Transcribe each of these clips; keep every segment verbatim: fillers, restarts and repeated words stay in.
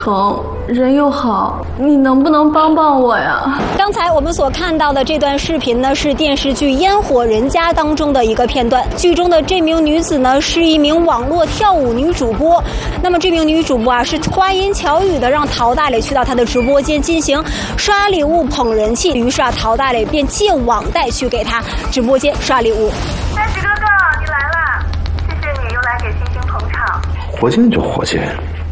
疼，人又好，你能不能帮帮我呀？ 刚才我们所看到的这段视频呢，是电视剧《烟火人家》当中的一个片段。剧中的这名女子呢，是一名网络跳舞女主播。那么这名女主播啊，是花言巧语的让陶大磊去到她的直播间进行刷礼物捧人气。于是啊，陶大磊便借网贷去给她直播间刷礼物。 三喜哥哥，你来啦！谢谢你又来给星星捧场。 火箭就火箭。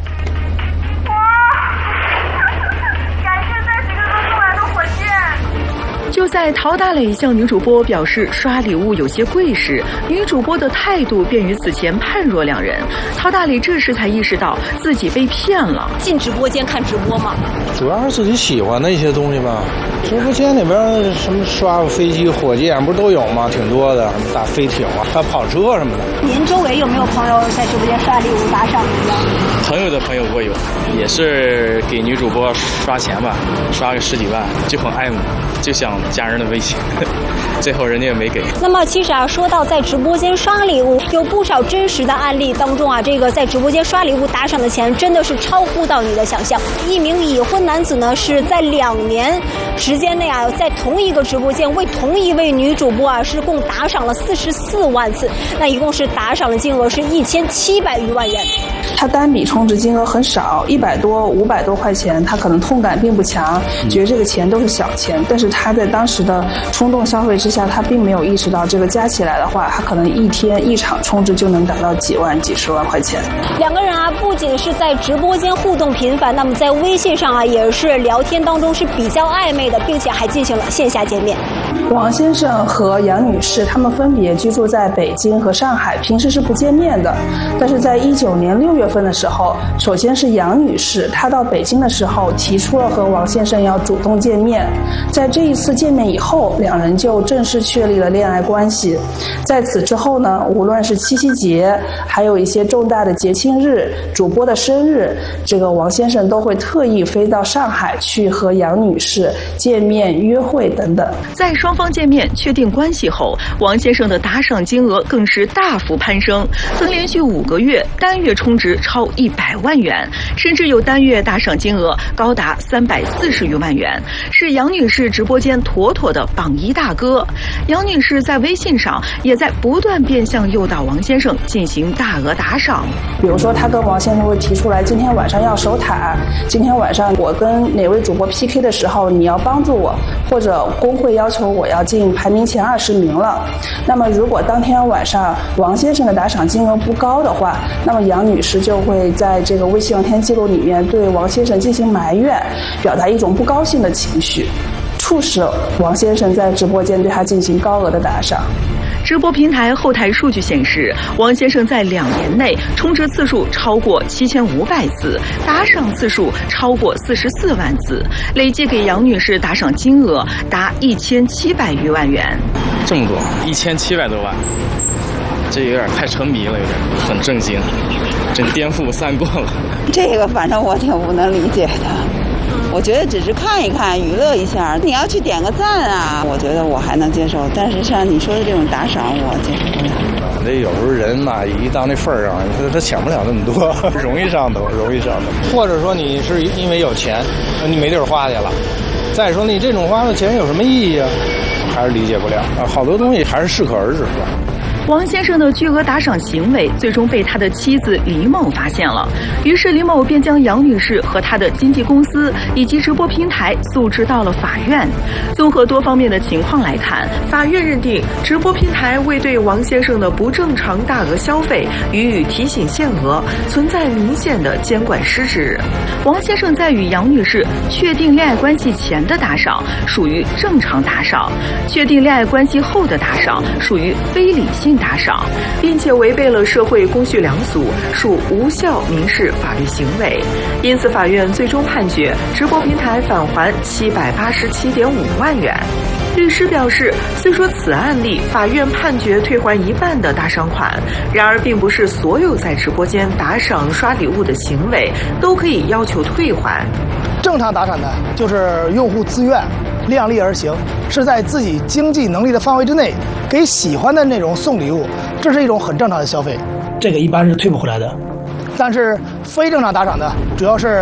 就在陶大磊向女主播表示刷礼物有些贵时，女主播的态度便与此前判若两人。陶大磊这时才意识到自己被骗了。 进直播间看直播吗？ 主要是自己喜欢的一些东西吧。直播间里边什么刷个飞机、火箭不都有吗？挺多的，什么大飞艇啊，还有跑车什么的。 您周围有没有朋友在直播间刷礼物打赏您的？ 朋友的朋友我有，也是给女主播刷钱吧，刷个十几万，就很爱慕，就想加人的微信，最后人家也没给。 那么其实啊，说到在直播间刷礼物，有不少真实的案例当中啊，这个在直播间刷礼物打赏的钱真的是超乎到你的想象。一名已婚男子呢，是在两年时间内啊，在同一个直播间为同一位女主播啊，是共打赏了四十四万次，那一共是打赏的金额是一千七百余万元。 他单笔充值金额很少，一百多、五百多块钱，他可能痛感并不强，觉得这个钱都是小钱。但是他在当时的冲动消费之下，他并没有意识到这个加起来的话，他可能一天一场充值就能达到几万、几十万块钱。 两个人啊，不仅是在直播间互动频繁，那么在微信上啊，也是聊天当中是比较暧昧的，并且还进行了线下见面。 王先生和杨女士他们分别居住在北京和上海，平时是不见面的。但是在一九年六月份的时候，首先是杨女士，她到北京的时候提出了和王先生要主动见面。在这一次见面以后，两人就正式确立了恋爱关系。在此之后呢，无论是七夕节，还有一些重大的节庆日、主播的生日，这个王先生都会特意飞到上海去和杨女士见面、约会等等。 在双方见面确定关系后，王先生的打赏金额更是大幅攀升，曾连续五个月单月充值超一百万元，甚至有单月打赏金额高达三百四十余万元，是杨女士直播间妥妥的榜一大哥。杨女士在微信上也在不断变相诱导王先生进行大额打赏， 比如说她跟王先生会提出来，今天晚上要守塔，今天晚上我跟哪位主播 P K 的时候你要帮助我，或者工会要求我要进排名前二十名了。那么如果当天晚上王先生的打赏金额不高的话，那么杨女士就会在这个微信聊天记录里面对王先生进行埋怨，表达一种不高兴的情绪，促使王先生在直播间对他进行高额的打赏。 直播平台后台数据显示，王先生在两年内充值次数超过七千五百次，打赏次数超过四十四万次，累计给杨女士打赏金额达一千七百余万元。 这么多，一千七百多万，这有点太沉迷了，有点很震惊，真颠覆三观了。 这个反正我挺不能理解的。我觉得只是看一看娱乐一下，你要去点个赞啊，我觉得我还能接受，但是像你说的这种打赏我接受不了。 这有时候人嘛，一到那份儿上，他他想不了那么多，容易上头，容易上头。或者说你是因为有钱，你没地儿花去了。再说你这种花的钱有什么意义啊？还是理解不了啊，好多东西还是适可而止吧。 王先生的巨额打赏行为最终被他的妻子李某发现了，于是李某便将杨女士和他的经纪公司以及直播平台诉至到了法院。综合多方面的情况来看，法院认定直播平台未对王先生的不正常大额消费予以提醒限额，存在明显的监管失职。王先生在与杨女士确定恋爱关系前的打赏属于正常打赏，确定恋爱关系后的打赏属于非理性打赏，并且违背了社会公序良俗，属无效民事法律行为。因此，法院最终判决直播平台返还七百八十七点五万元。律师表示，虽说此案例法院判决退还一半的打赏款，然而并不是所有在直播间打赏刷礼物的行为都可以要求退还。 正常打赏呢，就是用户自愿量力而行，是在自己经济能力的范围之内给喜欢的内容送礼物，这是一种很正常的消费，这个一般是退不回来的。但是非正常打赏的，主要是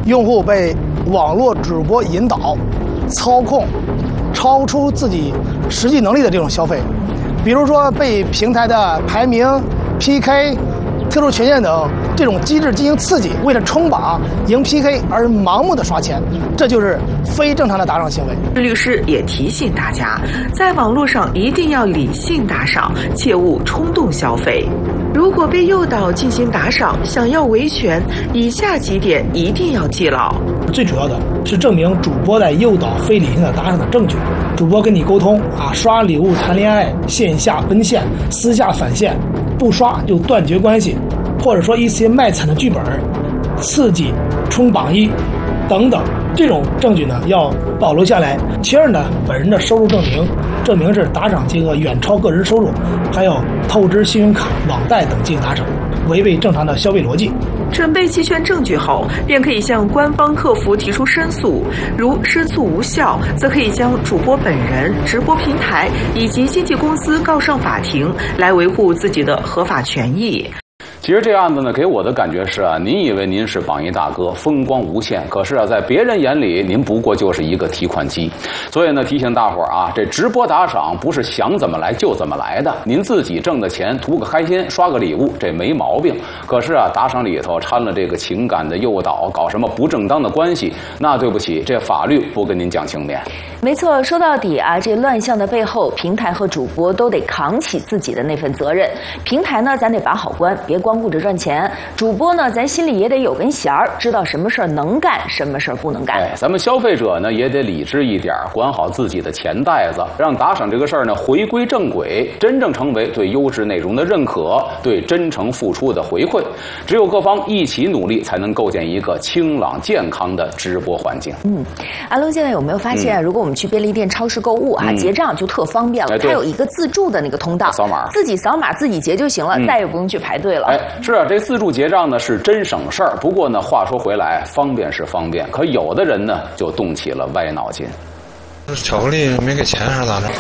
用户被网络主播引导、操控，超出自己实际能力的这种消费，比如说被平台的排名、P K、特殊权限等这种机制进行刺激，为了冲榜、赢 P K 而盲目的刷钱，这就是非正常的打赏行为。 律师也提醒大家，在网络上一定要理性打赏，切勿冲动消费。如果被诱导进行打赏，想要维权，以下几点一定要记牢。 最主要的是证明主播在诱导非理性的打赏的证据。主播跟你沟通啊，刷礼物谈恋爱，线下奔现，私下返现，不刷就断绝关系，或者说一些卖惨的剧本，刺激冲榜一等等，这种证据呢要保留下来。其二呢，本人的收入证明，证明是打赏金额远超个人收入，还有透支信用卡、网贷等进行打赏，违背正常的消费逻辑。 准备齐全证据后，便可以向官方客服提出申诉。如申诉无效，则可以将主播本人、直播平台以及经纪公司告上法庭，来维护自己的合法权益。 其实这案子呢，给我的感觉是啊，您以为您是榜一大哥，风光无限，可是啊，在别人眼里，您不过就是一个提款机。所以呢，提醒大伙儿啊，这直播打赏不是想怎么来就怎么来的。您自己挣的钱，图个开心，刷个礼物，这没毛病。可是啊，打赏里头掺了这个情感的诱导，搞什么不正当的关系，那对不起，这法律不跟您讲情面。 没错，说到底啊，这乱象的背后，平台和主播都得扛起自己的那份责任。平台呢，咱得把好关，别光顾着赚钱；主播呢，咱心里也得有根弦儿，知道什么事儿能干，什么事儿不能干。 哎，咱们消费者呢，也得理智一点，管好自己的钱袋子，让打赏这个事儿呢回归正轨，真正成为对优质内容的认可，对真诚付出的回馈。只有各方一起努力，才能构建一个清朗健康的直播环境。 嗯，阿龙现在有没有发现，嗯、如果我们去便利店、超市购物啊，嗯、结账就特方便了。哎、它有一个自助的那个通道，扫码，自己扫码自己结就行了，嗯、再也不用去排队了。 哎，是啊，这自助结账呢是真省事儿。不过呢，话说回来，方便是方便，可有的人呢就动起了歪脑筋。 巧克力没给钱还是咋着？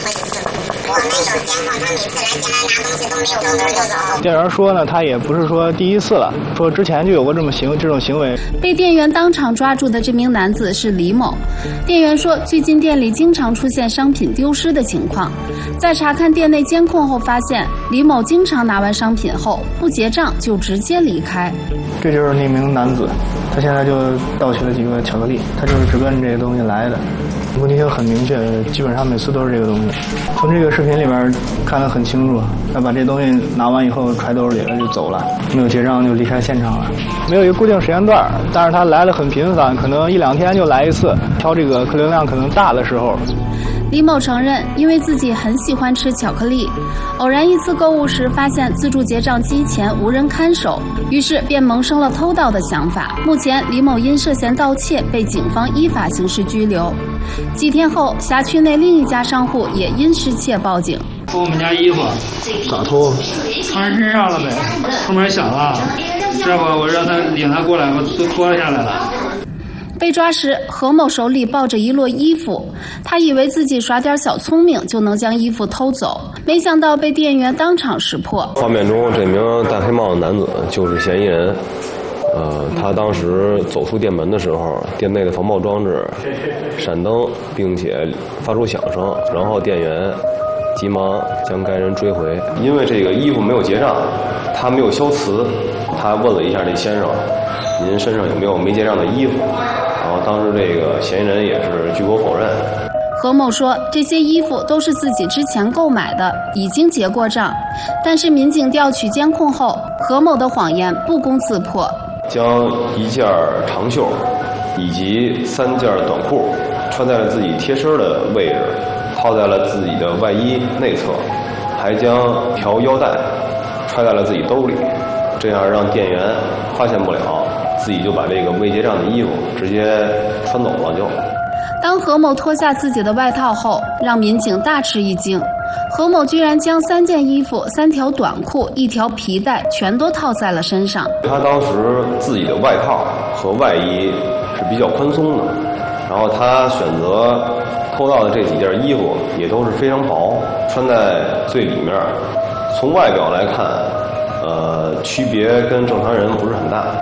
店员说呢，他也不是说第一次了，说之前就有过这么行这种行为。 被店员当场抓住的这名男子是李某。店员说，最近店里经常出现商品丢失的情况，在查看店内监控后发现，李某经常拿完商品后不结账就直接离开。 这就是那名男子，他现在就盗取了几个巧克力，他就是直奔这个东西来的。目的性很明确，基本上每次都是这个东西。从这个视频里边看得很清楚，他把这东西拿完以后揣兜里了就走了，没有结账就离开现场了。没有一个固定时间段，但是他来的很频繁，可能一两天就来一次，挑这个客流量可能大的时候。 李某承认，因为自己很喜欢吃巧克力，偶然一次购物时发现自助结账机前无人看守，于是便萌生了偷盗的想法。目前，李某因涉嫌盗窃被警方依法刑事拘留。几天后，辖区内另一家商户也因失窃报警。 偷我们家衣服， 咋偷？ 藏人身上了呗，后门响了，这不我让他领他过来，我都脱了下来了。 被抓时，何某手里抱着一摞衣服，他以为自己耍点小聪明就能将衣服偷走，没想到被店员当场识破。 画面中这名戴黑帽的男子就是嫌疑人。呃，他当时走出店门的时候，店内的防爆装置闪灯，并且发出响声，然后店员急忙将该人追回。因为这个衣服没有结账，他没有销辞，他问了一下这先生，您身上有没有没结账的衣服？然后当时这个嫌疑人也是据口否认。 何某说，这些衣服都是自己之前购买的，已经结过账。但是民警调取监控后，何某的谎言不攻自破。 将一件长袖以及三件短裤穿在了自己贴身的位置，套在了自己的外衣内侧，还将条腰带揣在了自己兜里，这样让店员发现不了，自己就把这个未结账的衣服直接穿走了就。 当何某脱下自己的外套后，让民警大吃一惊。何某居然将三件衣服、三条短裤、一条皮带全都套在了身上。 他当时自己的外套和外衣是比较宽松的，然后他选择偷盗的这几件衣服也都是非常薄，穿在最里面。从外表来看，呃，区别跟正常人不是很大。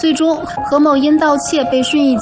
最终何某因盗窃被讯以